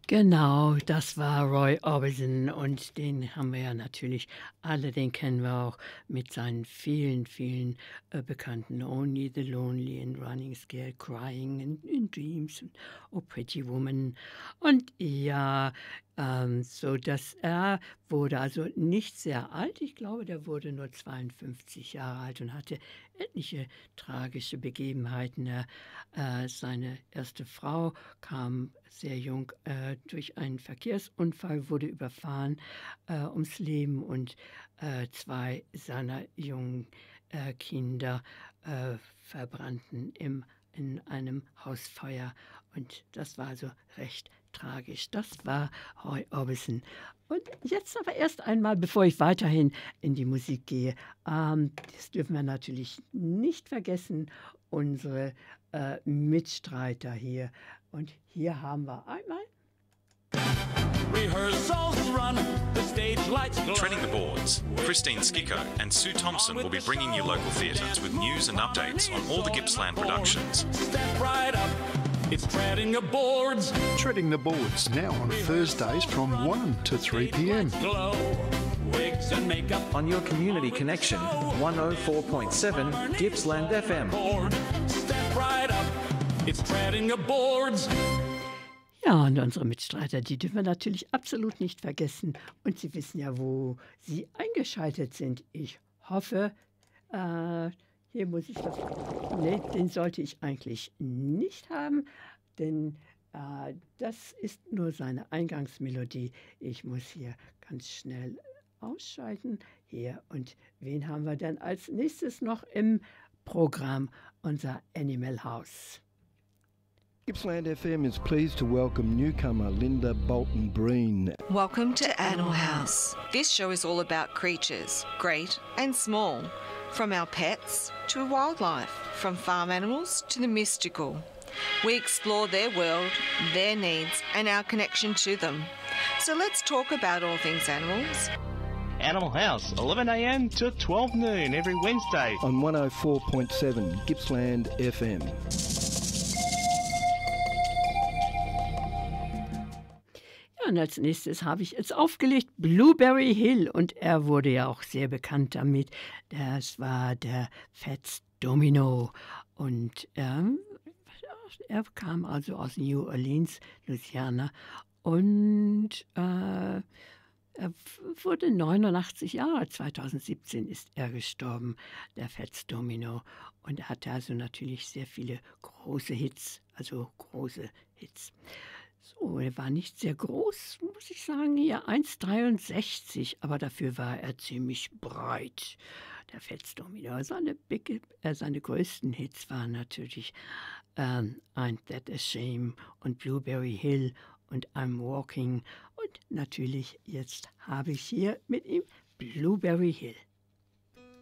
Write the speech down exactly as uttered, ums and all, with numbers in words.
Genau, das war Roy Orbison und den haben wir ja natürlich alle, den kennen wir auch mit seinen vielen, vielen äh, bekannten Only the Lonely and Running Scared, Crying in, in Dreams und Oh Pretty Woman. Und ja, ähm, so dass er wurde also nicht sehr alt. Ich glaube, der wurde nur zweiundfünfzig Jahre alt und hatte etliche tragische Begebenheiten. Er, äh, seine erste Frau kam sehr jung äh, durch einen Verkehrsunfall, wurde überfahren äh, ums Leben und äh, zwei seiner jungen äh, Kinder äh, verbrannten im, in einem Hausfeuer. Und das war also recht tragisch. Das war Roy Orbison. Und jetzt aber erst einmal, bevor ich weiterhin in die Musik gehe, ähm, das dürfen wir natürlich nicht vergessen, unsere äh, Mitstreiter hier. Und hier haben wir einmal Rehearsals run, the stage lights glow. Treading the Boards. Christine Skicko and Sue Thompson will be bringing you local theatres with news and updates on all the Gippsland productions. Step right up, it's Treading the Boards. Treading the Boards now on Thursdays from one to three p m. Glow, wigs and makeup. On your community connection, one oh four point seven Gippsland F M. Board, step right up, it's Treading the Boards. Ja, und unsere Mitstreiter, die dürfen wir natürlich absolut nicht vergessen. Und Sie wissen ja, wo Sie eingeschaltet sind. Ich hoffe, äh, hier muss ich das. Nee, den sollte ich eigentlich nicht haben, denn äh, das ist nur seine Eingangsmelodie. Ich muss hier ganz schnell ausschalten. Hier, und wen haben wir denn als nächstes noch im Programm? Unser Animal House. Gippsland F M is pleased to welcome newcomer Linda Bolton Breen. Welcome to Animal House. This show is all about creatures, great and small, from our pets to wildlife, from farm animals to the mystical. We explore their world, their needs, and our connection to them. So let's talk about all things animals. Animal House, eleven a m to twelve noon every Wednesday. On one oh four point seven Gippsland F M. Und als nächstes habe ich jetzt aufgelegt Blueberry Hill und er wurde ja auch sehr bekannt damit. Das war der Fats Domino und ähm, er kam also aus New Orleans, Louisiana und äh, er wurde neunundachtzig Jahre, zweitausendsiebzehn ist er gestorben, der Fats Domino. Und er hatte also natürlich sehr viele große Hits, also große Hits. So, er war nicht sehr groß, muss ich sagen, hier eins Komma dreiundsechzig, aber dafür war er ziemlich breit, der Fats Domino. Seine, big, äh, seine größten Hits waren natürlich ähm, Ain't That a Shame und Blueberry Hill und I'm Walking. Und natürlich, jetzt habe ich hier mit ihm Blueberry Hill.